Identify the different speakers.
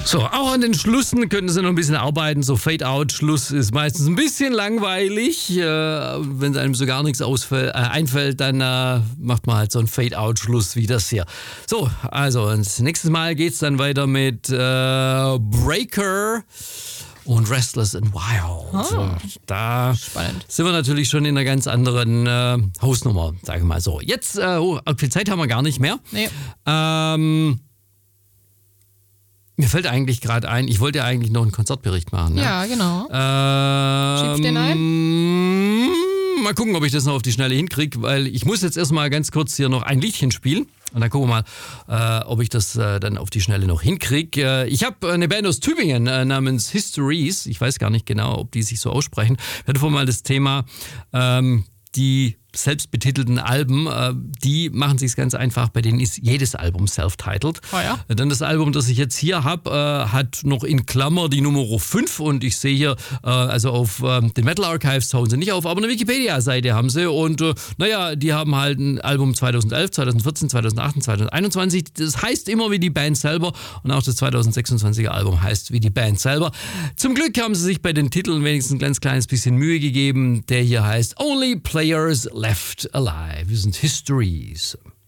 Speaker 1: So, auch an den Schlüssen könnten Sie noch ein bisschen arbeiten. So Fade-Out-Schluss ist meistens ein bisschen langweilig. Wenn einem so gar nichts einfällt, dann macht man halt so einen Fade-Out-Schluss wie das hier. So, also nächstes Mal geht es dann weiter mit Breaker und Restless and Wild.
Speaker 2: Oh,
Speaker 1: da
Speaker 2: spannend.
Speaker 1: sind wir natürlich schon in einer ganz anderen Hausnummer, sage ich mal so. Jetzt, viel Zeit haben wir gar nicht mehr.
Speaker 2: Nee.
Speaker 1: Mir fällt eigentlich gerade ein, ich wollte ja eigentlich noch einen Konzertbericht machen. Ne?
Speaker 2: Ja, genau. Schiebst den ein?
Speaker 1: Mal gucken, ob ich das noch auf die Schnelle hinkriege, weil ich muss jetzt erstmal ganz kurz hier noch ein Liedchen spielen. Und dann gucken wir mal, ob ich das dann auf die Schnelle noch hinkriege. Ich habe eine Band aus Tübingen namens Histories. Ich weiß gar nicht genau, ob die sich so aussprechen. Wir hatten vorhin mal das Thema, die selbstbetitelten Alben, die machen sich ganz einfach, bei denen ist jedes Album self-titled.
Speaker 2: Oh ja.
Speaker 1: Dann das Album, das ich jetzt hier habe, hat noch in Klammer die Nummer 5 und ich sehe hier, also auf den Metal Archives tauchen sie nicht auf, aber eine Wikipedia-Seite haben sie und die haben halt ein Album 2011, 2014, 2018, 2021, das heißt immer wie die Band selber und auch das 2026er Album heißt wie die Band selber. Zum Glück haben sie sich bei den Titeln wenigstens ein ganz kleines bisschen Mühe gegeben, der hier heißt Only Players Left Alive. Wir sind Histories.